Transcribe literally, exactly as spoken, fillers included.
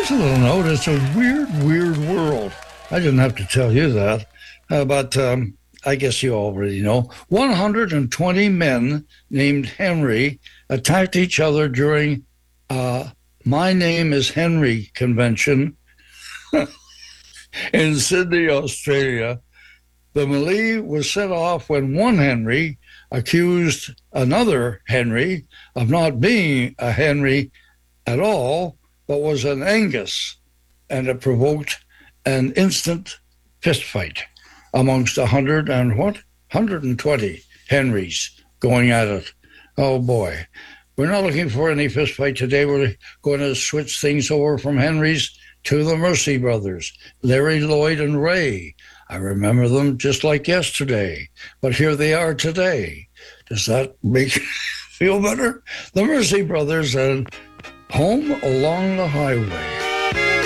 here's a little note. It's a weird, weird world. I didn't have to tell you that, uh, but um, I guess you already know. one hundred twenty men named Henry attacked each other during uh, My Name is Henry convention in Sydney, Australia. The melee was set off when one Henry accused another Henry of not being a Henry at all, but was an Angus, and it provoked an instant fistfight amongst a hundred and what? one hundred twenty Henrys going at it. Oh boy. We're not looking for any fistfight today. We're going to switch things over from Henrys to the Mercy Brothers, Larry, Lloyd, and Ray. I remember them just like yesterday, but here they are today. Does that make you feel better? The Mercy Brothers and Home Along the Highway.